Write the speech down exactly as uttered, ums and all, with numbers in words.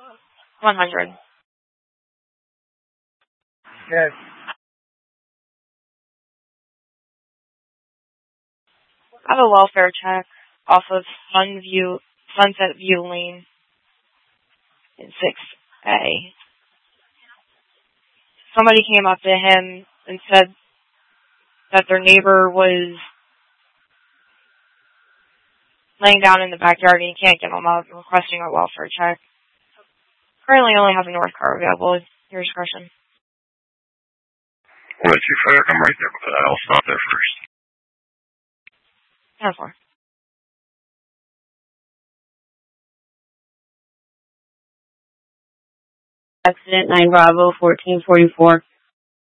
one hundred. Yes. I have a welfare check off of Sunview, Sunset View Lane in six A. Somebody came up to him and said that their neighbor was laying down in the backyard and he can't get him out, requesting a welfare check. Currently only have a north car available. Your discretion. Well, two fire, come right there, but I'll stop there first. ten four. Accident nine Bravo fourteen forty-four.